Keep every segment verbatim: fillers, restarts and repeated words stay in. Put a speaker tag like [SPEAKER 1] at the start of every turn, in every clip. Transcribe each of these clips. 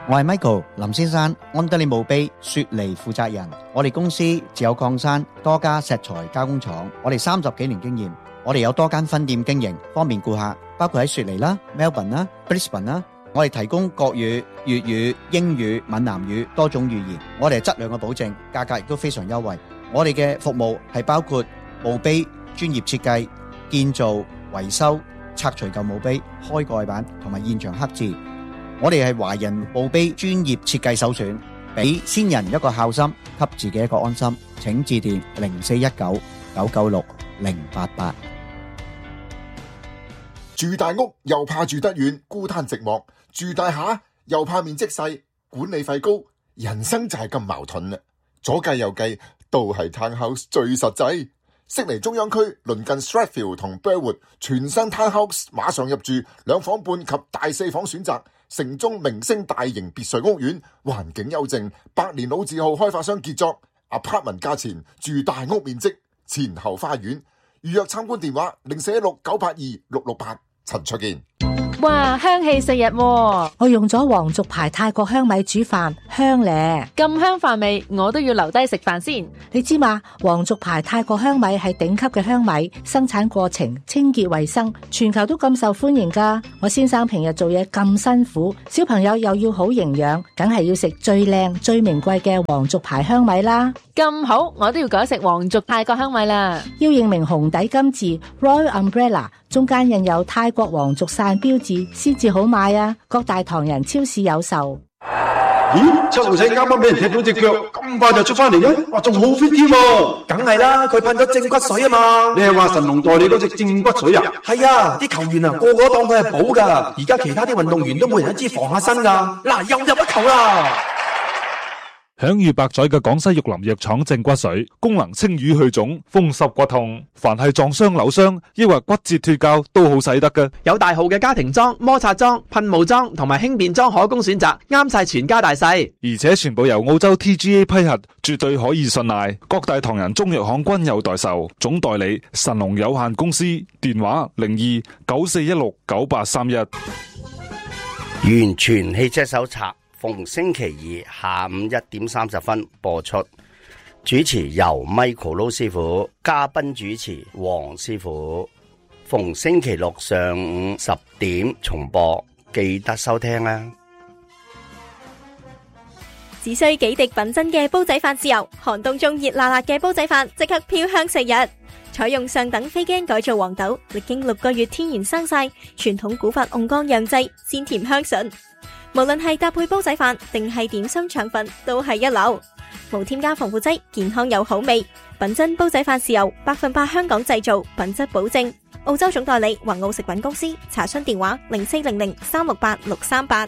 [SPEAKER 1] 我係 Michael 林先生，安德利墓碑雪梨負責人。我哋公司自有礦山，多家石材加工廠，我哋三十幾年經驗。我哋有多間分店經營，方便顧客，包括喺雪梨啦、Melbourne 啦、Brisbane 啦。我哋提供國語、粵語、英語、閩南語多種語言。我哋係質量嘅保證，價格亦都非常優惠。我哋嘅服務係包括墓碑專業設計、建造、維修、拆除舊墓碑、開蓋板同埋現場刻字。我哋係華人墓碑專業設計首選，俾先人一個孝心，給自己一個安心。請致電零四一九九九六零八八。
[SPEAKER 2] 住大屋又怕住得遠，孤單寂寞；住大廈又怕面積細，管理費高。人生就係咁矛盾啦，左計右計，都係 townhouse 最實際。悉尼中央區鄰近 Strathfield 同 Burwood， 全新 townhouse 馬上入住，兩房半及大四房選擇，城中明星大型別墅屋苑，環境幽靜，百年老字號開發商傑作 apartment 價錢，住大屋面積，前後花園。預約參觀電話零四一六九八二六六八。陳卓健。
[SPEAKER 3] 哇，香氣四日喎！
[SPEAKER 4] 我用咗皇族牌泰國香米煮飯，香咧。
[SPEAKER 3] 咁香飯味，我都要留低食飯先。
[SPEAKER 4] 你知嘛？皇族牌泰國香米係頂級嘅香米，生產過程清潔衛生，全球都咁受歡迎噶。我先生平日做嘢咁辛苦，小朋友又要好營養，梗係要食最靚最名貴嘅皇族牌香米啦。
[SPEAKER 3] 咁好，我都要改食皇族泰國香米啦。
[SPEAKER 4] 要認明紅底金字 Royal Umbrella， 中間印有泰國皇族傘標誌先至好買啊！各大唐人超市有售。
[SPEAKER 5] 咦，七號仔啱啱俾人踢到隻腳，咁快就出翻嚟嘅，哇，仲好 fit 添喎！
[SPEAKER 6] 梗係啦，佢噴咗正骨水啊嘛！
[SPEAKER 5] 你係話神龍代理嗰隻正骨水啊？
[SPEAKER 6] 係啊，啲球員啊個個當佢係寶噶，而家其他啲運動員都每人一支防下身噶。嗱，又入一球啦！
[SPEAKER 7] 享譽百載嘅廣西玉林藥廠正骨水，功能清瘀去腫、風濕骨痛，凡係撞傷、扭傷，抑或骨折脫臼都好使得嘅。
[SPEAKER 8] 有大號嘅家庭裝、摩擦裝、噴霧裝同埋輕便裝可供選擇，啱晒全家大細。
[SPEAKER 7] 而且全部由澳洲 T G A 批核，絕對可以信賴。各大唐人中藥行均有代售。總代理神龍有限公司，電話零二九四一六九八三一。
[SPEAKER 9] 完全汽車手冊。逢星期二下午一點三十分播出，主持由 Michael 老師傅，嘉賓主持黃師傅。逢星期六上午十點重播，記得收聽啊！
[SPEAKER 10] 只需幾滴品真嘅煲仔飯豉油，寒冬中熱辣辣嘅煲仔飯即刻飄香四日。採用上等非基因改造黃豆，歷經六個月天然生曬，傳統古法甕缸釀製，鮮甜香醇。無論係搭配煲仔飯定係點心腸粉，都係一流。無添加防腐劑，健康又好味。品真煲仔飯豉油，百分百香港製造，品質保證。澳洲總代理宏澳食品公司，查詢電話零四零零三六八六三八。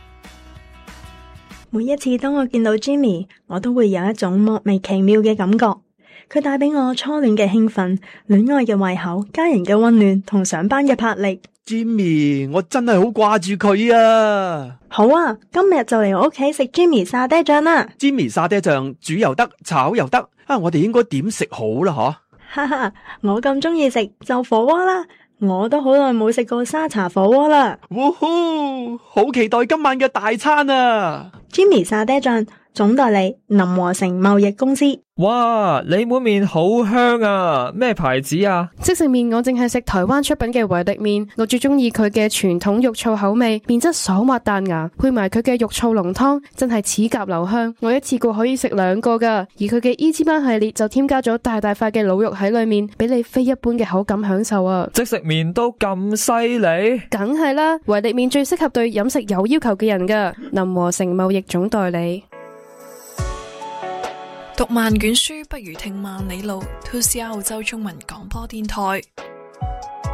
[SPEAKER 11] 每一次當我見到 Jimmy， 我都會有一種莫名其妙嘅感覺。佢帶俾我初戀嘅興奮、戀愛嘅胃口、家人嘅溫暖同上班嘅魄力。
[SPEAKER 6] Jimmy， 我真係好掛住佢啊！
[SPEAKER 11] 好啊，今日就嚟我屋企食 Jimmy 沙爹醬啦。
[SPEAKER 6] Jimmy 沙爹醬煮又得，炒又得啊！我哋應該點食好啦？嗬，
[SPEAKER 11] 哈哈，我咁中意食就火鍋啦。我都好耐冇食過沙茶火鍋啦。
[SPEAKER 6] 嗚呼，好期待今晚嘅大餐啊
[SPEAKER 11] ！Jimmy 沙爹醬總代理林和成貿易公司。
[SPEAKER 12] 哇，你碗麵好香啊！咩牌子啊？
[SPEAKER 13] 即食麵我淨係食台灣出品嘅維力麵，我最中意佢嘅傳統肉燥口味，麵質爽滑彈牙，配埋佢嘅肉燥濃湯，真係齒頰留香。我一次過可以食兩個噶，而佢嘅伊之班系列就添加咗大大塊嘅滷肉喺裏面，俾你非一般嘅口感享受啊！
[SPEAKER 12] 即食麵都咁犀利？
[SPEAKER 13] 梗係啦，維力麵最適合對飲食有要求嘅人噶。林和成貿易總代理。
[SPEAKER 14] 讀萬卷書不如聽萬里路。two C R 澳洲中文廣播電台。